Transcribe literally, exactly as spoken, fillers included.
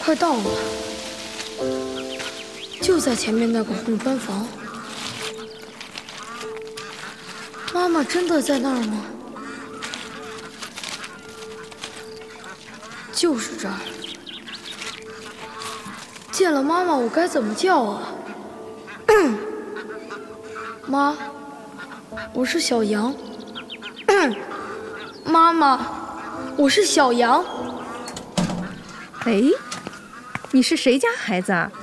快到了，就在前面那个红砖房。妈妈真的在那儿吗？就是这儿。见了妈妈，我该怎么叫啊？妈，我是小羊。妈妈，我是小羊。 哎，你是谁家孩子啊？